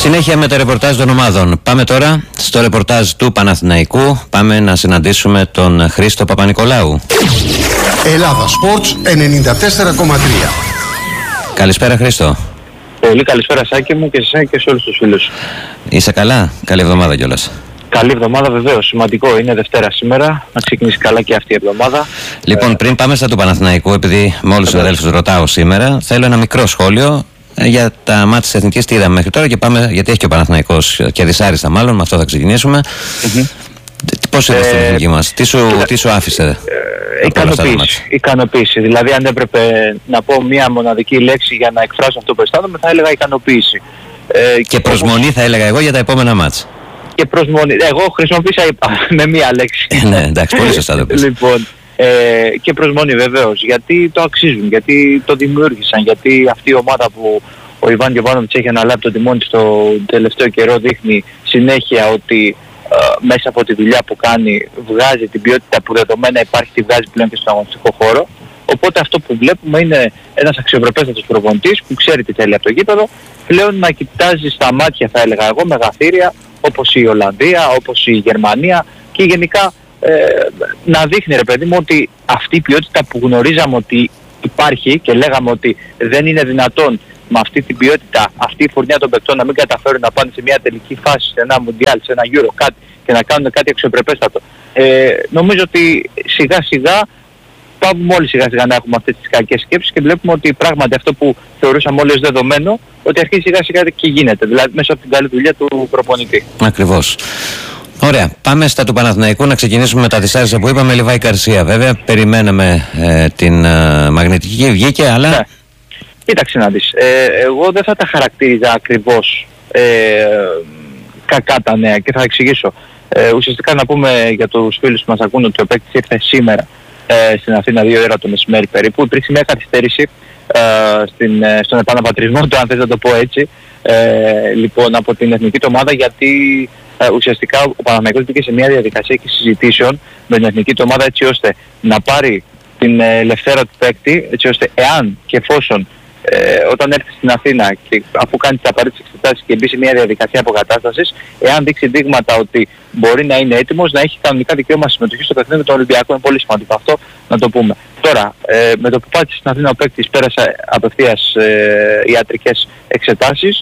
Συνέχεια με το ρεπορτάζ των ομάδων. Πάμε τώρα στο ρεπορτάζ του Παναθηναϊκού. Πάμε να συναντήσουμε τον Χρήστο Παπα-Νικολάου. Ελλάδα Sports 94,3. Καλησπέρα, Χρήστο. Πολύ καλησπέρα, Σάκη μου, και σε εσένα και σε όλους τους φίλους. Είσαι καλά? Καλή εβδομάδα κιόλας. Καλή εβδομάδα, βεβαίως. Σημαντικό είναι Δευτέρα σήμερα, να ξεκινήσει καλά και αυτή η εβδομάδα. Λοιπόν, πριν πάμε στα του Παναθηναϊκού, επειδή με όλους τους αδέλφους ρωτάω σήμερα, θέλω ένα μικρό σχόλιο για τα μάτια της Εθνικής. Τι είδαμε μέχρι τώρα και πάμε, γιατί έχει και ο Παναθηναϊκός και δυσάριστα μάλλον, με αυτό θα ξεκινήσουμε. Πώς είδες την εθνική μας, τι σου άφησε? Ικανοποίηση. Δηλαδή, αν έπρεπε να πω μία μοναδική λέξη για να εκφράσω αυτό που αισθάνομαι, θα έλεγα ικανοποίηση. Και προσμονή θα έλεγα εγώ για τα επόμενα μάτς. Και προσμονή. Εγώ χρησιμοποίησα με μία λέξη. Ναι, εντάξει, πολύ σωστά το πεις. Λοιπόν, και προσμονή βεβαίως, γιατί το αξίζουν, γιατί το δημιούργησαν, γιατί αυτή η ομάδα που ο Ιβάν Γιοβάνοβιτς έχει αναλάβει το τιμόνι στο τελευταίο καιρό δείχνει συνέχεια ότι μέσα από τη δουλειά που κάνει βγάζει την ποιότητα που δεδομένα υπάρχει, τη βγάζει πλέον και στον αγωνιστικό χώρο. Οπότε αυτό που βλέπουμε είναι ένας αξιοπρεπέστατος προπονητής που ξέρει τι θέλει από το γήπεδο, πλέον να κοιτάζει στα μάτια, θα έλεγα εγώ, μεγαθύρια όπως η Ολλανδία, όπως η Γερμανία, και γενικά να δείχνει, ρε παιδί μου, ότι αυτή η ποιότητα που γνωρίζαμε ότι υπάρχει και λέγαμε ότι δεν είναι δυνατόν με αυτή την ποιότητα, αυτή η φουρνιά των παικτών να μην καταφέρουν να πάνε σε μια τελική φάση, σε ένα Μουντιάλ, σε ένα Euro, κάτι, και να κάνουν κάτι αξιοπρεπέστατο. Νομίζω ότι σιγά σιγά πάμε όλοι σιγά σιγά να έχουμε αυτές τις κακές σκέψεις και βλέπουμε ότι πράγματι αυτό που θεωρούσαμε όλοι ως δεδομένο, ότι αρχίζει σιγά σιγά και γίνεται, δηλαδή μέσα από την καλή δουλειά του προπονητή. Ακριβώς. Ωραία, πάμε στα του Παναθηναϊκού, να ξεκινήσουμε με τα δυσάριστα που είπαμε. Λιβάη Γκαρσία, βέβαια, περιμέναμε την μαγνητική, βγήκε, αλλά... Ναι. Κοίταξε να δεις, εγώ δεν θα τα χαρακτήριζα ακριβώς κακά τα νέα και θα εξηγήσω. Ουσιαστικά να πούμε για τους φίλους που μας ακούν ότι ο παίκτης ήρθε σήμερα στην Αθήνα 2 ώρα το μεσημέρι περίπου. Υπήρξε μια καθυστέρηση στον επαναπατρισμό του, αν θες να το πω έτσι, λοιπόν, από την εθνική του ομάδα, γιατί ουσιαστικά ο Παναθηναϊκός μπήκε σε μια διαδικασία και συζητήσεων με την εθνική του ομάδα έτσι ώστε να πάρει την ελευθέρα του παίκτη, έτσι ώστε εάν και εφόσον όταν έρθει στην Αθήνα και αφού κάνει τις απαραίτητες εξετάσεις και μπει σε μια διαδικασία αποκατάστασης, εάν δείξει δείγματα ότι μπορεί να είναι έτοιμος, να έχει κανονικά δικαίωμα συμμετοχή στο παιχνίδι με τον Ολυμπιακό. Είναι πολύ σημαντικό αυτό να το πούμε. Τώρα, με το που πάτησε στην Αθήνα ο παίκτης πέρασε απευθείας ιατρικές εξετάσεις,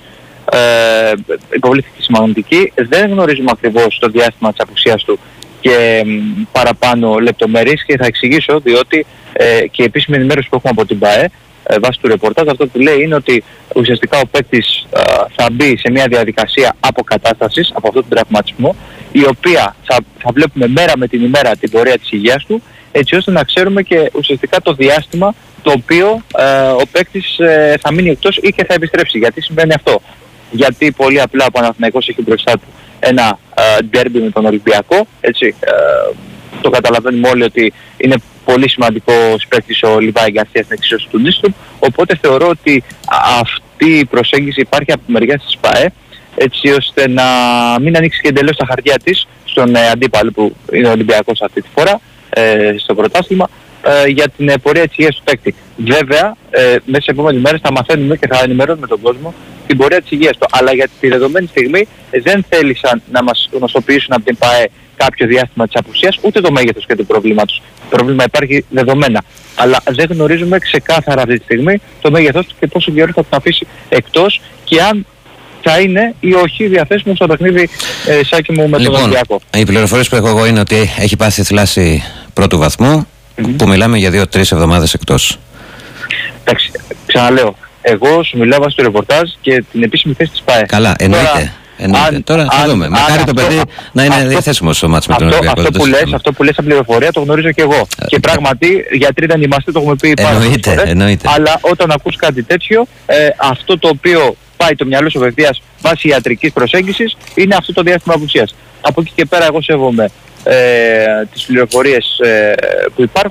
υποβλήθηκε στη μαγνητική. Δεν γνωρίζουμε ακριβώς το διάστημα της απουσίας του και παραπάνω λεπτομέρειες, και θα εξηγήσω, διότι και η επίσημη ενημέρωση που έχουμε από την ΠΑΕ βάσει του ρεπορτάζ, αυτό που λέει είναι ότι ουσιαστικά ο παίκτης θα μπει σε μια διαδικασία αποκατάστασης από αυτόν τον τραυματισμό, η οποία θα βλέπουμε μέρα με την ημέρα την πορεία της υγείας του, έτσι ώστε να ξέρουμε και ουσιαστικά το διάστημα το οποίο ο παίκτης θα μείνει εκτός ή και θα επιστρέψει. Γιατί συμβαίνει αυτό? Γιατί πολύ απλά ο Παναθηναϊκός έχει μπροστά του ένα ντέρμπι με τον Ολυμπιακό, έτσι, το καταλαβαίνουμε όλοι ότι είναι πολύ σημαντικό παίκτης ο Λιβάη Γκαρσία στην εξίσωση του Νίστρου, οπότε θεωρώ ότι αυτή η προσέγγιση υπάρχει από τη μεριά της ΠΑΕ, έτσι ώστε να μην ανοίξει και εντελώς τα χαρτιά της στον αντίπαλο που είναι ο Ολυμπιακός αυτή τη φορά στο πρωτάθλημα, για την πορεία της υγείας του παίκτη. Βέβαια, μέσα στις επόμενες μέρες θα μαθαίνουμε και θα ενημερώνουμε τον κόσμο την πορεία της υγείας του. Αλλά για τη δεδομένη στιγμή δεν θέλησαν να μας γνωστοποιήσουν από την ΠΑΕ κάποιο διάστημα της απουσίας, ούτε το μέγεθος και του προβλήματος. Το πρόβλημα υπάρχει δεδομένα. Αλλά δεν γνωρίζουμε ξεκάθαρα αυτή τη στιγμή το μέγεθος του και πόσο καιρό θα τον αφήσει εκτός και αν θα είναι ή όχι διαθέσιμο στο παιχνίδι, Σάκη μου, με τον Ολυμπιακό. Οι πληροφορίες που έχω εγώ είναι ότι έχει πάθει θλάση πρώτου βαθμού, που μιλάμε για 2-3 εβδομάδες εκτός. Εντάξει, ξαναλέω, εγώ σου μιλάω στο ρεπορτάζ και την επίσημη θέση της ΠΑΕ. Καλά, εννοείται. Τώρα θα δούμε. Μακάρι το παιδί να είναι διαθέσιμο στο μάτς με τον Ολυμπιακό. Αυτό που λες σαν πληροφορία το γνωρίζω και εγώ. Και πράγματι, γιατροί δεν είμαστε, το έχουμε πει πάρα πολλές φορές. Αλλά όταν ακούς κάτι τέτοιο, αυτό το οποίο πάει το μυαλό σου απευθείας βάσει ιατρικής προσέγγισης είναι αυτό το διάστημα απουσίας. Από εκεί και πέρα εγώ σέβομαι τις πληροφορίες που υπάρχουν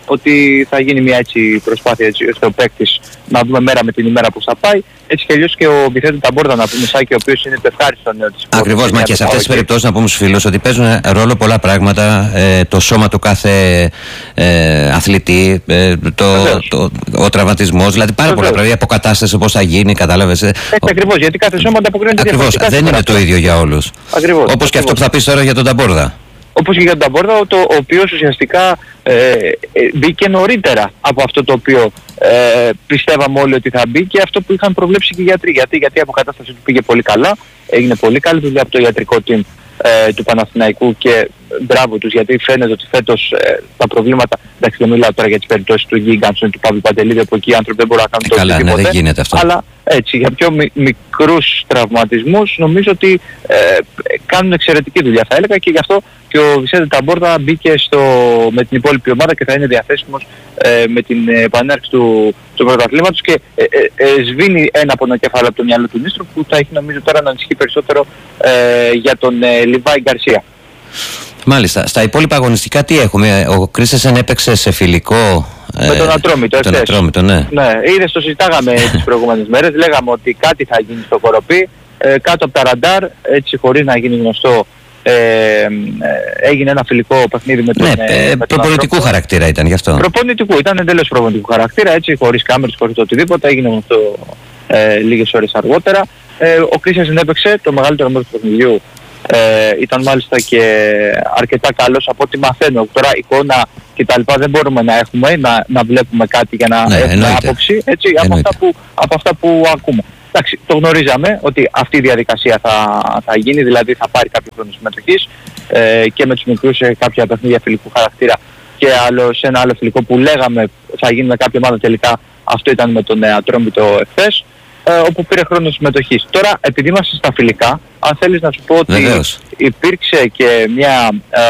ότι θα γίνει μια έτσι προσπάθεια έτσι ώστε ο παίκτης να δούμε μέρα με την ημέρα που θα πάει. Έτσι κι αλλιώς και ο Μπιθέτου Ταμπόρδα, να πούμε, Σάκη, ο οποίος είναι το ευχάριστο νέο της. Ακριβώς, μα και σε αυτές τις περιπτώσεις να πούμε στους φίλους ότι παίζουν ρόλο πολλά πράγματα, το σώμα του κάθε αθλητή, ο τραυματισμός, δηλαδή πάρα πολλά πράγματα, η αποκατάσταση πώς θα γίνει, κατάλαβες. Ακριβώς, γιατί κάθε σώμα ανταποκρίνεται διαφορετικά. Ακριβώς, δεν είναι το ίδιο για όλους. Όπως και αυτό που θα πεις τώρα για τον Ταμπόρδα. Όπως και για τον Ταμπόρδα, ο οποίος ουσιαστικά μπήκε νωρίτερα από αυτό το οποίο πιστεύαμε όλοι ότι θα μπει και αυτό που είχαν προβλέψει και οι γιατροί. Γιατί η αποκατάσταση του πήγε πολύ καλά, έγινε πολύ καλή δουλειά από το ιατρικό team του Παναθηναϊκού και μπράβο τους, γιατί φαίνεται ότι φέτος τα προβλήματα, εντάξει δεν μιλάω τώρα για τις περιπτώσεις του Γκίγκανσον, του Παύλου Παντελίδη, από εκεί οι άνθρωποι δεν μπορούν να κάνουν το οτιδήποτε. Ναι, δεν γίνεται αυτό. Αλλά έτσι, για πιο μικρούς τραυματισμούς νομίζω ότι κάνουν εξαιρετική δουλειά θα έλεγα, και γι' αυτό και ο Βισέντε Ταμπόρδα μπήκε με την υπόλοιπη ομάδα και θα είναι διαθέσιμος με την επανέρξη του πρωταθλήματος και σβήνει ένα από το κεφάλαιο από το μυαλό του Νίστρου που θα έχει νομίζω τώρα να ανησυχεί περισσότερο για τον Λιβάη Γκαρσία. Μάλιστα. Στα υπόλοιπα αγωνιστικά τι έχουμε? Ο Κρίστενσεν έπαιξε σε φιλικό με τον Ατρόμητο. Τον Ατρόμητο, ναι. Ναι, είδες, το συζητάγαμε τις προηγούμενες μέρες. Λέγαμε ότι κάτι θα γίνει στο Κοροπή, κάτω από τα ραντάρ, έτσι χωρίς να γίνει γνωστό. Έγινε ένα φιλικό παιχνίδι με τον προπονητικού χαρακτήρα ήταν γι' αυτό. Προπονητικού, ήταν εντελώς προπονητικού χαρακτήρα, έτσι, χωρίς κάμερες, χωρίς το οτιδήποτε. Έγινε γνωστό λίγες ώρες αργότερα. Ο Κρίστενσεν έπαιξε το μεγαλύτερο μέρος του παιχνιδιού. Ήταν μάλιστα και αρκετά καλός από ό,τι μαθαίνω. Τώρα εικόνα και τα λοιπά δεν μπορούμε να έχουμε, να βλέπουμε κάτι για να έχουμε άποψη, έτσι, από αυτά που ακούμε. Εντάξει, το γνωρίζαμε ότι αυτή η διαδικασία θα γίνει, δηλαδή θα πάρει κάποιο χρόνο συμμετοχής και με τους μικρούς σε κάποια παιχνίδια φιλικού χαρακτήρα και σε ένα άλλο φιλικό που λέγαμε θα γίνει με κάποια ομάδα, τελικά αυτό ήταν με τον Ατρόμητο εχθές, όπου πήρε χρόνο συμμετοχής. Τώρα, επειδή είμαστε στα φιλικά, αν θέλεις να σου πω ότι υπήρξε και μια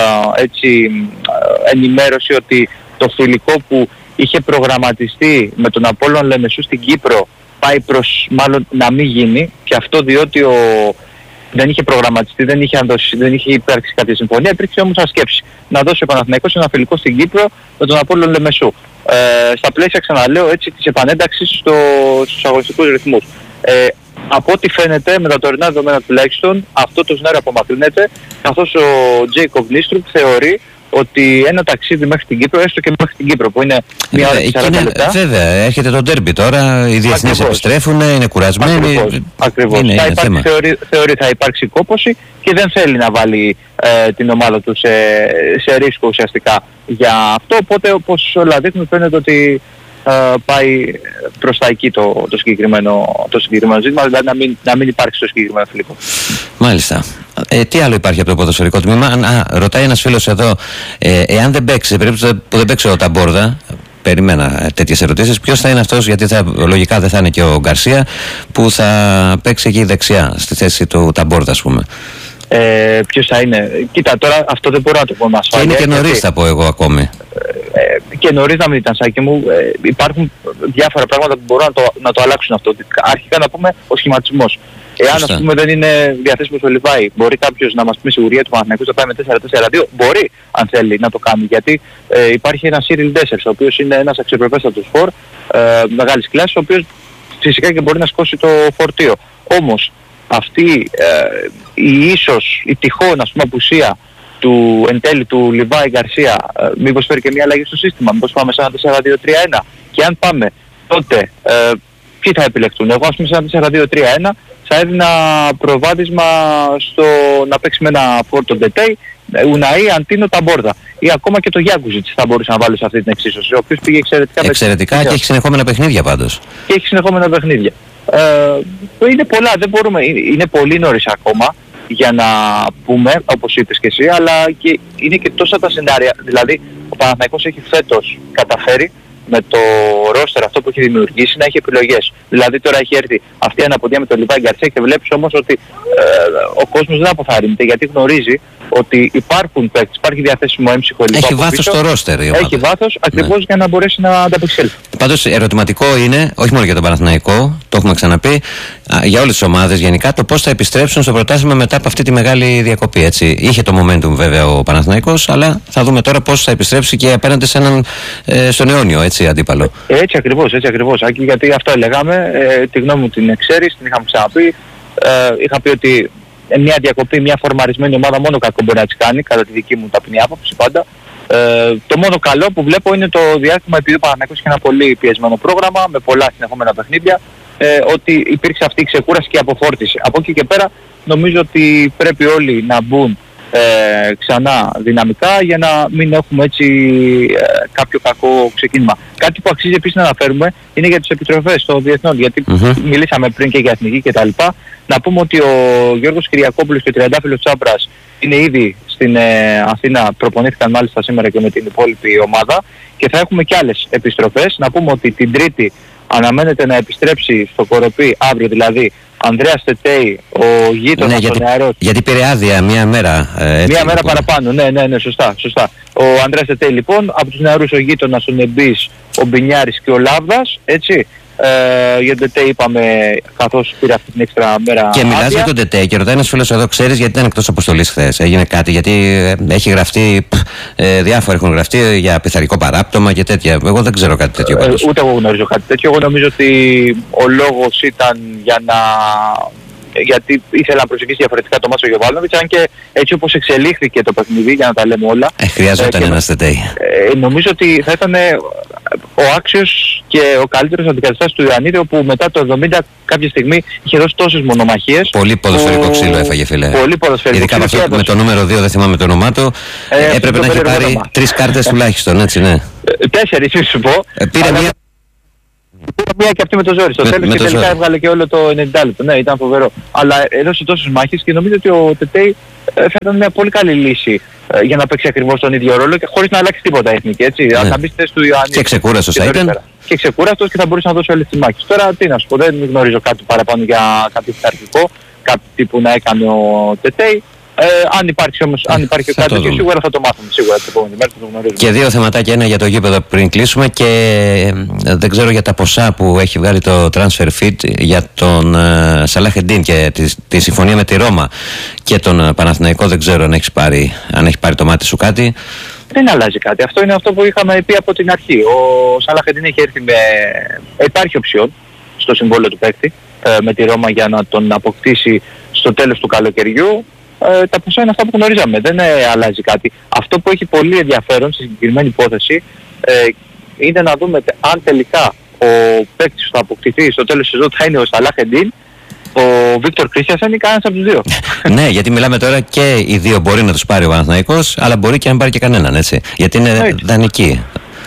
ενημέρωση ότι το φιλικό που είχε προγραμματιστεί με τον Απόλλωνα Λεμεσού στην Κύπρο πάει προς μάλλον να μην γίνει, και αυτό διότι δεν είχε προγραμματιστεί, δεν είχε υπάρξει κάποια συμφωνία. Υπήρξε όμως μια σκέψη να δώσει ο Παναθηναϊκός ένα φιλικό στην Κύπρο με τον Απόλλωνα Λεμεσού. Στα πλαίσια, ξαναλέω, έτσι, της επανένταξης στους αγωνιστικούς ρυθμούς. Από ό,τι φαίνεται, με τα τωρινά δεδομένα τουλάχιστον, αυτό το σενάριο απομακρύνεται, καθώς ο Τζέικοβ Νίστρουπ θεωρεί ότι ένα ταξίδι μέχρι την Κύπρο, έστω και μέχρι την Κύπρο, που είναι μια ώρα και 40 λεπτά. Βέβαια, έρχεται το ντέρμπι τώρα, οι διεθνείς επιστρέφουν, είναι κουρασμένοι. Ακριβώς. Θεωρεί θα υπάρξει κόπωση και δεν θέλει να βάλει την ομάδα του σε ρίσκο ουσιαστικά για αυτό. Οπότε, όπως όλα δείχνουν, φαίνεται ότι πάει προς τα εκεί το συγκεκριμένο ζήτημα, δηλαδή να μην υπάρξει το συγκεκριμένο φιλικό. Μάλιστα. Τι άλλο υπάρχει από το ποδοσφαιρικό τμήμα? Ρωτάει ένας φίλος εδώ, εάν δεν παίξει, σε περίπτωση που δεν παίξει ο Ταμπόρδα, περιμένα τέτοιες ερωτήσεις, ποιος θα είναι αυτός, γιατί λογικά δεν θα είναι και ο Γκαρσία, που θα παίξει εκεί δεξιά, στη θέση του Ταμπόρδα, ας πούμε? Ποιος θα είναι? Κοίτα, τώρα αυτό δεν μπορώ να το πω με ασφάλεια. Και είναι και νωρίς, θα πω εγώ ακόμη. Και νωρίς να μην ήταν, Σάκη μου. Υπάρχουν διάφορα πράγματα που μπορούν να το αλλάξουν αυτό. Αρχικά να πούμε ο σχηματισμός. Εάν ας πούμε δεν είναι διαθέσιμος ο Λιβάη, μπορεί κάποιος να μας πει σιγουριά του Παναθηναϊκού θα πάει με 4-4-2. Μπορεί, αν θέλει, να το κάνει. Γιατί υπάρχει ένα Cyril Dessers, ο οποίος είναι ένας αξιοπρεπέστατος φορ μεγάλης κλάσης, ο οποίος φυσικά και μπορεί να σηκώσει το φορτίο. Όμως αυτή η τυχόν, ας πούμε, απουσία εν τέλει του Λιβάη Γκαρσία, μήπως φέρει και μια αλλαγή στο σύστημα, μήπως πάμε σε ένα 4-2-3-1, και αν πάμε τότε ποιοι θα επιλεχτούν? Εγώ, ας πούμε, σε ένα 4-2-3-1 θα έδινα προβάδισμα στο να παίξει με ένα Φόρτο Ντετέι, Ουναή, Αντίνο, Ταμπόρδα, ή ακόμα και το Γιάνκουζιτς θα μπορούσα να βάλω σε αυτή την εξίσωση, ο οποίος πήγε εξαιρετικά και έχει συνεχόμενα παιχνίδια πάντως. Και έχει συνεχόμενα παιχνίδια. Είναι πολλά, δεν μπορούμε, είναι πολύ νωρίς ακόμα για να πούμε, όπως είπες και εσύ, αλλά και είναι και τόσα τα σενάρια. Δηλαδή, ο Παναθηναϊκός έχει φέτος καταφέρει με το ρόστερ αυτό που έχει δημιουργήσει να έχει επιλογές. Δηλαδή τώρα έχει έρθει αυτή η αναποδιά με τον Λιβάη Γκαρσία και βλέπεις όμως ότι ο κόσμος δεν αποθαρρύνεται, γιατί γνωρίζει ότι υπάρχουν παίκτες, υπάρχει διαθέσιμο έμψυχο υλικό. Έχει βάθος στο ρόστερ. Έχει βάθος ακριβώς για να μπορέσει να ανταπεξέλθει. Πάντως ερωτηματικό είναι, όχι μόνο για τον Παναθηναϊκό, το έχουμε ξαναπεί, για όλες τις ομάδες γενικά, το πώς θα επιστρέψουν στο πρωτάθλημα μετά από αυτή τη μεγάλη διακοπή. Έτσι. Είχε το momentum βέβαια ο Παναθηναϊκός, αλλά θα δούμε τώρα πώς θα επιστρέψει και απέναντι σε έναν στον αιώνιο αντίπαλο. Έτσι ακριβώς. Γιατί αυτό λέγαμε, τη γνώμη μου την ξέρεις, την είχαμε ξαναπεί. Είχα πει ότι μια διακοπή, μια φορμαρισμένη ομάδα μόνο κακό μπορεί να της κάνει, κατά τη δική μου ταπεινή άποψη πάντα. Το μόνο καλό που βλέπω είναι το διάστημα, επειδή ο Παναθηναϊκός είχε ένα πολύ πιεσμένο πρόγραμμα με πολλά συνεχόμενα παιχνίδια, ότι υπήρξε αυτή η ξεκούραση και η αποφόρτιση. Από εκεί και πέρα νομίζω ότι πρέπει όλοι να μπουν ξανά δυναμικά για να μην έχουμε έτσι κάποιο κακό ξεκίνημα. Κάτι που αξίζει επίσης να αναφέρουμε είναι για τις επιστροφές των διεθνών, γιατί μιλήσαμε πριν και για εθνική κτλ. Να πούμε ότι ο Γιώργος Κυριακόπουλος και ο Τριαντάφυλλος Τσάμπρας είναι ήδη στην Αθήνα, προπονήθηκαν μάλιστα σήμερα και με την υπόλοιπη ομάδα, και θα έχουμε και άλλες επιστροφές. Να πούμε ότι την Τρίτη αναμένεται να επιστρέψει στο Κοροπή, αύριο δηλαδή, Ανδρέας Τετέι, ο γείτονας των νεαρός. Γιατί πήρε άδεια μία μέρα. Μία μέρα παραπάνω, ναι, σωστά. Ο Ανδρέας Τετέι λοιπόν, από τους νεαρούς ο γείτονας, ο Νεμπής, ο Μπινιάρης και ο Λάβδας, έτσι. Για τον Τετέι είπαμε, καθώς πήρε αυτή την έξτρα μέρα. Και μιλάς για τον Τετέι και ρωτάει ένας φίλος εδώ, ξέρεις γιατί ήταν εκτός αποστολής χθες, έγινε κάτι? Γιατί έχει γραφτεί, διάφορα έχουν γραφτεί για πειθαρχικό παράπτωμα και τέτοια. Εγώ δεν ξέρω κάτι τέτοιο πάντως. Ούτε εγώ γνωρίζω κάτι τέτοιο. Εγώ νομίζω ότι ο λόγος ήταν γιατί ήθελα να προσεγγίσει διαφορετικά το Μάτσο Γιοβάνοβιτς, αν και έτσι όπως εξελίχθηκε το παιχνίδι, για να τα λέμε όλα. Χρειάζονταν ένας Τετέι. Νομίζω ότι θα ήταν ο άξιος και ο καλύτερος αντικαταστάτης του Ιωαννίδη, όπου μετά το 70 κάποια στιγμή είχε δώσει τόσες μονομαχίες. Πολύ ποδοσφαιρικό ξύλο έφαγε, φίλε. Πολύ ποδοσφαιρικό ξύλο. Ειδικά με το νούμερο 2, δεν θυμάμαι το όνομά του, έπρεπε να έχει πάρει 3 κάρτες τουλάχιστον, έτσι, ναι. 4 ίσως σου πω. Πήρε μία και αυτή με το ζόρι στο τέλος και τελικά έβγαλε και όλο το 90 λεπτό. Ναι, ήταν φοβερό. Αλλά έδωσε τόσες μάχες και νομίζω ότι ο Τετέι θα ήταν μια πολύ καλή λύση για να παίξει ακριβώς τον ίδιο ρόλο και χωρίς να αλλάξει τίποτα εθνική, έτσι. Ναι. Αν θα μπει στη θέση του Ιωάννη. Και ξεκούραστος θα ήταν. Και ξεκούραστος και θα μπορούσε να δώσει όλες τις μάχες. Τώρα τι να σου πω, δεν γνωρίζω κάτι παραπάνω για κάτι πειθαρχικό, κάτι που να έκανε ο Τετέι. Αν υπάρχει όμως, αν υπάρχει κάτι και σίγουρα θα το μάθουμε σίγουρα την επόμενη μέρα, θα το γνωρίζουμε. Και 2 θεματάκια, ένα για το γήπεδο πριν κλείσουμε και δεν ξέρω για τα ποσά που έχει βγάλει το Transfer Feed για τον Σαλάχεντίν και τη συμφωνία με τη Ρώμα και τον Παναθηναϊκό. Δεν ξέρω αν έχει πάρει το μάτι σου κάτι. Δεν αλλάζει κάτι. Αυτό είναι αυτό που είχαμε πει από την αρχή. Ο Σαλάχεντίν έχει έρθει υπάρχει οψιόν στο συμβόλαιο του παίκτη με τη Ρώμα για να τον αποκτήσει στο τέλος του καλοκαιριού. Τα ποσά είναι αυτά που γνωρίζαμε, δεν αλλάζει κάτι. Αυτό που έχει πολύ ενδιαφέρον στη συγκεκριμένη υπόθεση είναι να δούμε αν τελικά ο παίκτης που θα αποκτηθεί στο τέλος της σεζόν θα είναι ο Σαλάχεντίν, ο Βίκτορ Κρίστιανσεν ή κανένας από τους δύο. Ναι, γιατί μιλάμε τώρα και οι δύο, μπορεί να τους πάρει ο Παναθηναϊκός, αλλά μπορεί και να πάρει και κανέναν, έτσι. Γιατί είναι δανεικοί.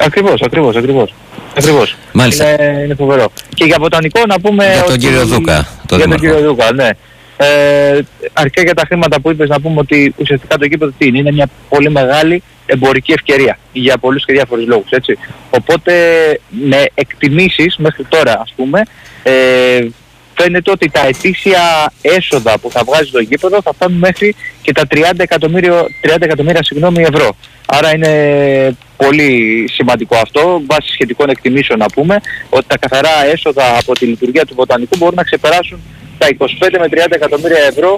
Ακριβώς. Μάλιστα. Είναι φοβερό. Και για βοτανικό να πούμε... Για τον κύριο Δούκα. Για τον κύριο Δούκα, ναι. Αρχικά για τα χρήματα που είπες να πούμε ότι ουσιαστικά το γήπεδο τι είναι μια πολύ μεγάλη εμπορική ευκαιρία για πολλούς και διάφορους λόγους, έτσι. Οπότε με εκτιμήσεις μέχρι τώρα, ας πούμε, φαίνεται ότι τα ετήσια έσοδα που θα βγάζει το γήπεδο θα φτάνουν μέχρι και τα 30 εκατομμύρια ευρώ. Άρα είναι πολύ σημαντικό αυτό, βάσει σχετικών εκτιμήσεων να πούμε, ότι τα καθαρά έσοδα από τη λειτουργία του βοτανικού μπορούν να ξεπεράσουν τα 25 με 30 εκατομμύρια ευρώ,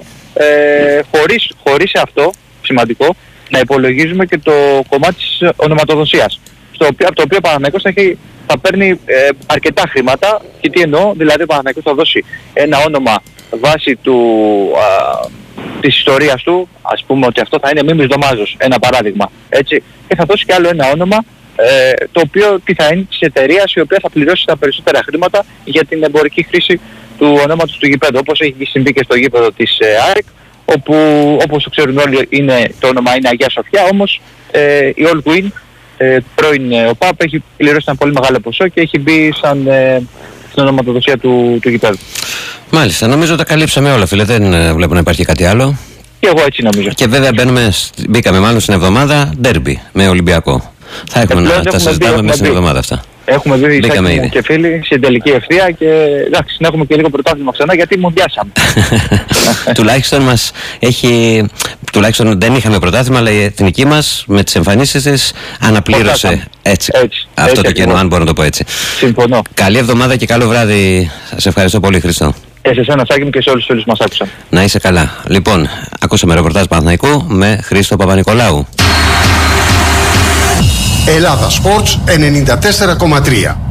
χωρίς αυτό, σημαντικό, να υπολογίζουμε και το κομμάτι της ονοματοδοσίας, από το οποίο ο Παναθηναϊκός θα παίρνει αρκετά χρήματα. Και τι εννοώ, δηλαδή ο Παναθηναϊκός θα δώσει ένα όνομα βάσει της ιστορίας του, ας πούμε ότι αυτό θα είναι Μίμης Δωμάζος, ένα παράδειγμα, έτσι, και θα δώσει και άλλο ένα όνομα, το οποίο τι θα είναι της εταιρείας η οποία θα πληρώσει τα περισσότερα χρήματα για την εμπορική χρήση του ονόματος του γηπέδου, όπως έχει συμβεί και στο γήπεδο της ΑΕΚ, όπου όπως το ξέρουν όλοι το όνομα είναι Αγία Σοφιά, όμως η All Queen, πρώην ΟΠΑΠ, έχει πληρώσει ένα πολύ μεγάλο ποσό και έχει μπει στην ονοματοδοσία του γηπέδου. Μάλιστα, νομίζω τα καλύψαμε όλα, φίλε, δεν βλέπω να υπάρχει κάτι άλλο. Και εγώ έτσι νομίζω. Και βέβαια μπήκαμε μάλλον στην εβδομάδα ντέρμπι με Ολυμπιακό. Θα έχουμε να τα συζητάμε μέσα στην εβδομάδα αυτά. Έχουμε δει Σάκη και φίλοι στην τελική ευθεία και εντάξει, να έχουμε και λίγο πρωτάθλημα ξανά γιατί μουντιάσαμε. Τουλάχιστον δεν είχαμε πρωτάθλημα, αλλά η εθνική μας με τις εμφανίσεις της αναπλήρωσε έτσι αυτό το κενό, αν μπορώ να το πω έτσι. Συμφωνώ. Καλή εβδομάδα και καλό βράδυ. Σε ευχαριστώ πολύ, Χρήστο. Σε εσένα, Σάκη μου, και σε όλους τους φίλους που μας άκουσαν. Να είσαι καλά. Λοιπόν, ακούσαμε ρεπορτάζ Παναθηναϊκού με Χρήστο Παπα-Νικολάου. Ελλάδα Sports 94,3.